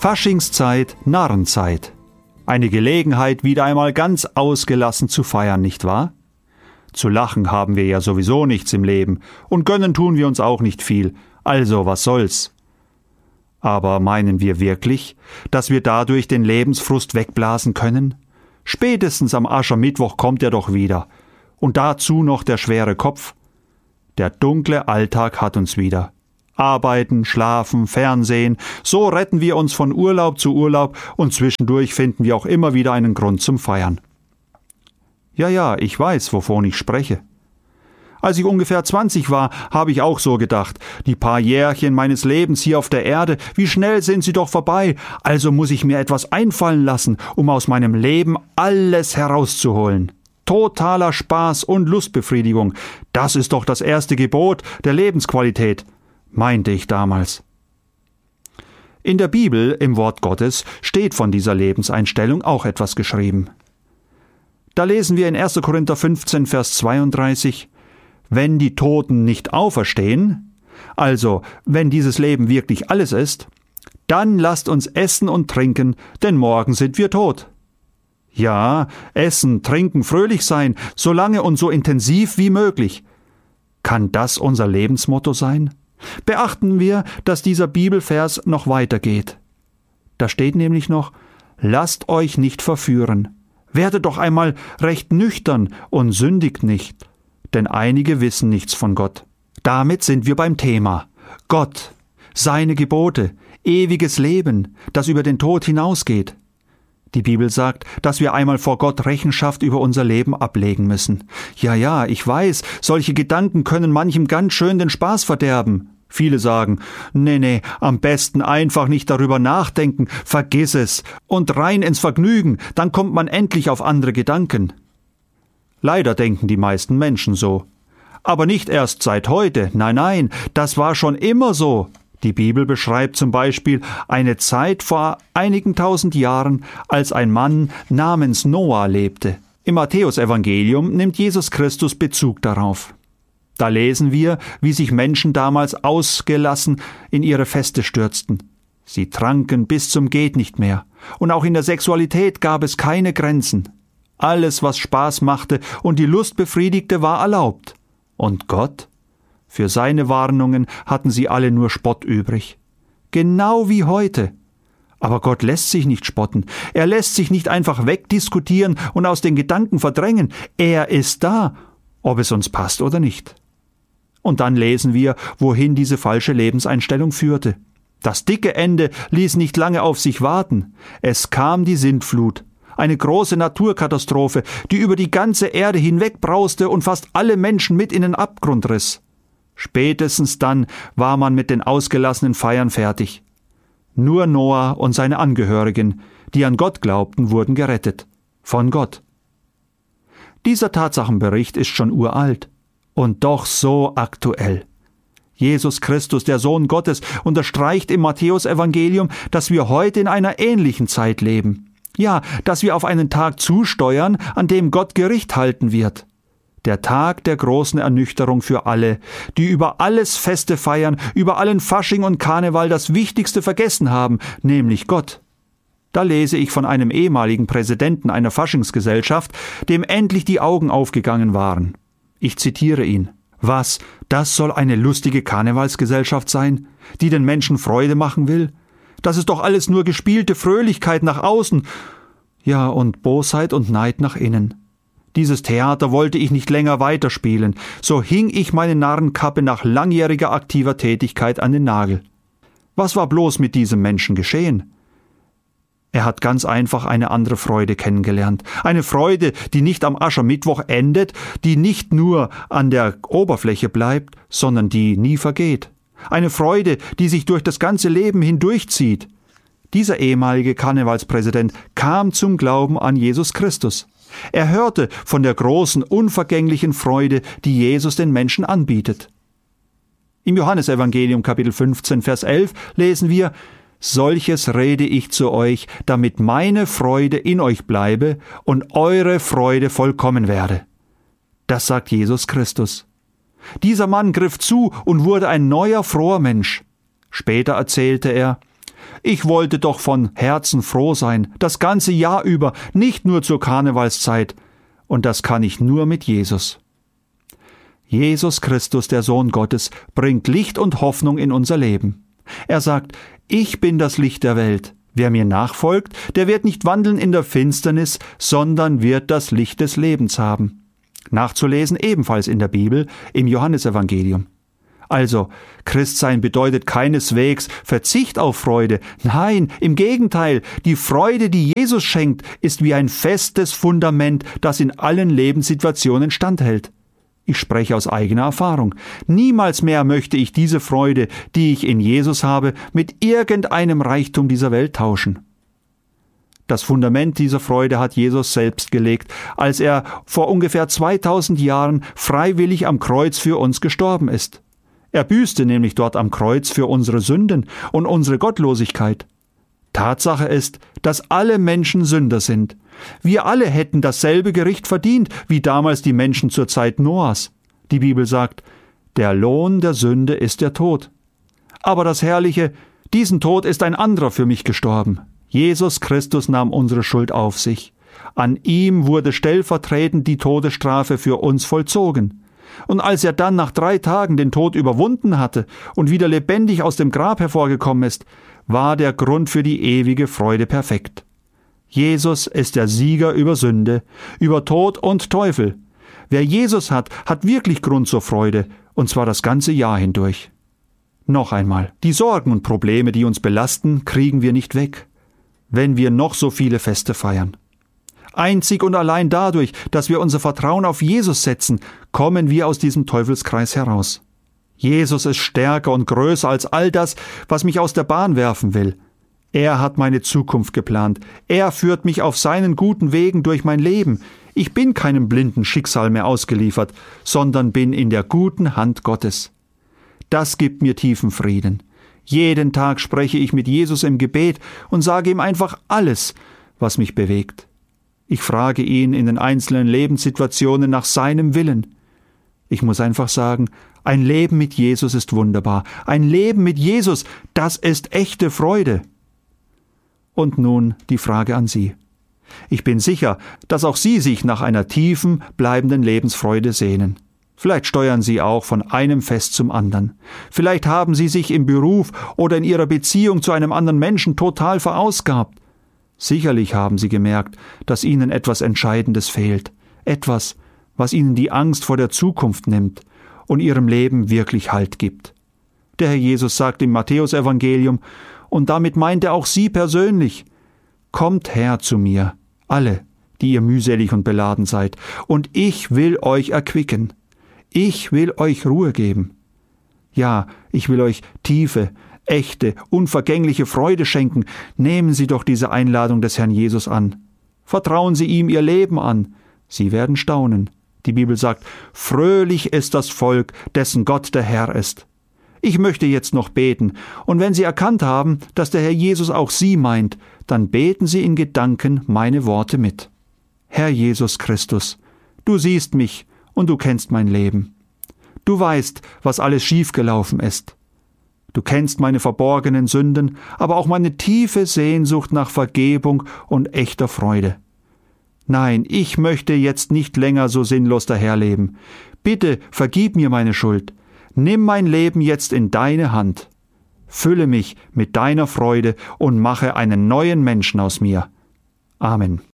Faschingszeit, Narrenzeit. Eine Gelegenheit, wieder einmal ganz ausgelassen zu feiern, nicht wahr? Zu lachen haben wir ja sowieso nichts im Leben und gönnen tun wir uns auch nicht viel, also was soll's? Aber meinen wir wirklich, dass wir dadurch den Lebensfrust wegblasen können? Spätestens am Aschermittwoch kommt er doch wieder. Und dazu noch der schwere Kopf. Der dunkle Alltag hat uns wieder. Arbeiten, schlafen, Fernsehen, so retten wir uns von Urlaub zu Urlaub und zwischendurch finden wir auch immer wieder einen Grund zum Feiern. Ja, ich weiß, wovon ich spreche. Als ich ungefähr 20 war, habe ich auch so gedacht, die paar Jährchen meines Lebens hier auf der Erde, wie schnell sind sie doch vorbei, also muss ich mir etwas einfallen lassen, um aus meinem Leben alles herauszuholen. Totaler Spaß und Lustbefriedigung, das ist doch das erste Gebot der Lebensqualität, meinte ich damals. In der Bibel, im Wort Gottes, steht von dieser Lebenseinstellung auch etwas geschrieben. Da lesen wir in 1. Korinther 15, Vers 32, wenn die Toten nicht auferstehen, also wenn dieses Leben wirklich alles ist, dann lasst uns essen und trinken, denn morgen sind wir tot. Ja, essen, trinken, fröhlich sein, so lange und so intensiv wie möglich. Kann das unser Lebensmotto sein? Beachten wir, dass dieser Bibelvers noch weitergeht. Da steht nämlich noch, lasst euch nicht verführen. Werdet doch einmal recht nüchtern und sündigt nicht, denn einige wissen nichts von Gott. Damit sind wir beim Thema. Gott, seine Gebote, ewiges Leben, das über den Tod hinausgeht. Die Bibel sagt, dass wir einmal vor Gott Rechenschaft über unser Leben ablegen müssen. Ja, ich weiß, solche Gedanken können manchem ganz schön den Spaß verderben. Viele sagen, nee, am besten einfach nicht darüber nachdenken, vergiss es und rein ins Vergnügen, dann kommt man endlich auf andere Gedanken. Leider denken die meisten Menschen so. Aber nicht erst seit heute, nein, das war schon immer so. Die Bibel beschreibt zum Beispiel eine Zeit vor einigen tausend Jahren, als ein Mann namens Noah lebte. Im Matthäusevangelium nimmt Jesus Christus Bezug darauf. Da lesen wir, wie sich Menschen damals ausgelassen in ihre Feste stürzten. Sie tranken bis zum Gehtnichtmehr. Und auch in der Sexualität gab es keine Grenzen. Alles, was Spaß machte und die Lust befriedigte, war erlaubt. Und Gott? Für seine Warnungen hatten sie alle nur Spott übrig. Genau wie heute. Aber Gott lässt sich nicht spotten. Er lässt sich nicht einfach wegdiskutieren und aus den Gedanken verdrängen. Er ist da, ob es uns passt oder nicht. Und dann lesen wir, wohin diese falsche Lebenseinstellung führte. Das dicke Ende ließ nicht lange auf sich warten. Es kam die Sintflut. Eine große Naturkatastrophe, die über die ganze Erde hinweg brauste und fast alle Menschen mit in den Abgrund riss. Spätestens dann war man mit den ausgelassenen Feiern fertig. Nur Noah und seine Angehörigen, die an Gott glaubten, wurden gerettet. Von Gott. Dieser Tatsachenbericht ist schon uralt und doch so aktuell. Jesus Christus, der Sohn Gottes, unterstreicht im Matthäusevangelium, dass wir heute in einer ähnlichen Zeit leben. Ja, dass wir auf einen Tag zusteuern, an dem Gott Gericht halten wird. Der Tag der großen Ernüchterung für alle, die über alles Feste feiern, über allen Fasching und Karneval das Wichtigste vergessen haben, nämlich Gott. Da lese ich von einem ehemaligen Präsidenten einer Faschingsgesellschaft, dem endlich die Augen aufgegangen waren. Ich zitiere ihn. Was, das soll eine lustige Karnevalsgesellschaft sein, die den Menschen Freude machen will? Das ist doch alles nur gespielte Fröhlichkeit nach außen, ja, und Bosheit und Neid nach innen. Dieses Theater wollte ich nicht länger weiterspielen, so hing ich meine Narrenkappe nach langjähriger aktiver Tätigkeit an den Nagel. Was war bloß mit diesem Menschen geschehen? Er hat ganz einfach eine andere Freude kennengelernt. Eine Freude, die nicht am Aschermittwoch endet, die nicht nur an der Oberfläche bleibt, sondern die nie vergeht. Eine Freude, die sich durch das ganze Leben hindurchzieht. Dieser ehemalige Karnevalspräsident kam zum Glauben an Jesus Christus. Er hörte von der großen, unvergänglichen Freude, die Jesus den Menschen anbietet. Im Johannesevangelium Kapitel 15, Vers 11 lesen wir: Solches rede ich zu euch, damit meine Freude in euch bleibe und eure Freude vollkommen werde. Das sagt Jesus Christus. Dieser Mann griff zu und wurde ein neuer, froher Mensch. Später erzählte er: Ich wollte doch von Herzen froh sein, das ganze Jahr über, nicht nur zur Karnevalszeit. Und das kann ich nur mit Jesus. Jesus Christus, der Sohn Gottes, bringt Licht und Hoffnung in unser Leben. Er sagt, ich bin das Licht der Welt. Wer mir nachfolgt, der wird nicht wandeln in der Finsternis, sondern wird das Licht des Lebens haben. Nachzulesen ebenfalls in der Bibel, im Johannesevangelium. Also, Christsein bedeutet keineswegs Verzicht auf Freude. Nein, im Gegenteil, die Freude, die Jesus schenkt, ist wie ein festes Fundament, das in allen Lebenssituationen standhält. Ich spreche aus eigener Erfahrung. Niemals mehr möchte ich diese Freude, die ich in Jesus habe, mit irgendeinem Reichtum dieser Welt tauschen. Das Fundament dieser Freude hat Jesus selbst gelegt, als er vor ungefähr 2000 Jahren freiwillig am Kreuz für uns gestorben ist. Er büßte nämlich dort am Kreuz für unsere Sünden und unsere Gottlosigkeit. Tatsache ist, dass alle Menschen Sünder sind. Wir alle hätten dasselbe Gericht verdient, wie damals die Menschen zur Zeit Noahs. Die Bibel sagt, der Lohn der Sünde ist der Tod. Aber das Herrliche, diesen Tod ist ein anderer für mich gestorben. Jesus Christus nahm unsere Schuld auf sich. An ihm wurde stellvertretend die Todesstrafe für uns vollzogen. Und als er dann nach 3 Tagen den Tod überwunden hatte und wieder lebendig aus dem Grab hervorgekommen ist, war der Grund für die ewige Freude perfekt. Jesus ist der Sieger über Sünde, über Tod und Teufel. Wer Jesus hat, hat wirklich Grund zur Freude, und zwar das ganze Jahr hindurch. Noch einmal, die Sorgen und Probleme, die uns belasten, kriegen wir nicht weg, wenn wir noch so viele Feste feiern. Einzig und allein dadurch, dass wir unser Vertrauen auf Jesus setzen, kommen wir aus diesem Teufelskreis heraus. Jesus ist stärker und größer als all das, was mich aus der Bahn werfen will. Er hat meine Zukunft geplant. Er führt mich auf seinen guten Wegen durch mein Leben. Ich bin keinem blinden Schicksal mehr ausgeliefert, sondern bin in der guten Hand Gottes. Das gibt mir tiefen Frieden. Jeden Tag spreche ich mit Jesus im Gebet und sage ihm einfach alles, was mich bewegt. Ich frage ihn in den einzelnen Lebenssituationen nach seinem Willen. Ich muss einfach sagen, ein Leben mit Jesus ist wunderbar. Ein Leben mit Jesus, das ist echte Freude. Und nun die Frage an Sie. Ich bin sicher, dass auch Sie sich nach einer tiefen, bleibenden Lebensfreude sehnen. Vielleicht steuern Sie auch von einem Fest zum anderen. Vielleicht haben Sie sich im Beruf oder in Ihrer Beziehung zu einem anderen Menschen total verausgabt. Sicherlich haben Sie gemerkt, dass Ihnen etwas Entscheidendes fehlt. Etwas, was Ihnen die Angst vor der Zukunft nimmt und Ihrem Leben wirklich Halt gibt. Der Herr Jesus sagt im Matthäusevangelium, und damit meint er auch Sie persönlich, kommt her zu mir, alle, die ihr mühselig und beladen seid, und ich will euch erquicken. Ich will euch Ruhe geben. Ja, ich will euch tiefe, echte, unvergängliche Freude schenken. Nehmen Sie doch diese Einladung des Herrn Jesus an. Vertrauen Sie ihm Ihr Leben an. Sie werden staunen. Die Bibel sagt, fröhlich ist das Volk, dessen Gott der Herr ist. Ich möchte jetzt noch beten, und wenn Sie erkannt haben, dass der Herr Jesus auch Sie meint, dann beten Sie in Gedanken meine Worte mit. Herr Jesus Christus, du siehst mich und du kennst mein Leben. Du weißt, was alles schiefgelaufen ist. Du kennst meine verborgenen Sünden, aber auch meine tiefe Sehnsucht nach Vergebung und echter Freude. Nein, ich möchte jetzt nicht länger so sinnlos daherleben. Bitte vergib mir meine Schuld. Nimm mein Leben jetzt in deine Hand. Fülle mich mit deiner Freude und mache einen neuen Menschen aus mir. Amen.